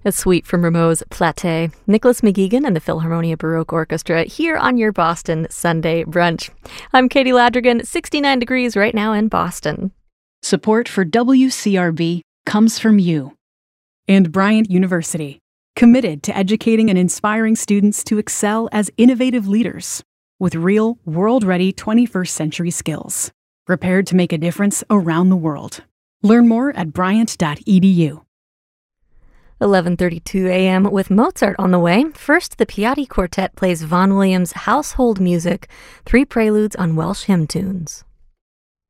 A suite from Rameau's Platée. Nicholas McGeegan and the Philharmonia Baroque Orchestra here on your Boston Sunday brunch. I'm Katie Ladrigan, 69 degrees right now in Boston. Support for WCRB comes from you. And Bryant University, committed to educating and inspiring students to excel as innovative leaders with real, world-ready 21st century skills, prepared to make a difference around the world. Learn more at bryant.edu. 11:32 a.m. with Mozart on the way. First, the Piatti Quartet plays Vaughan Williams' household music, 3 preludes on Welsh hymn tunes.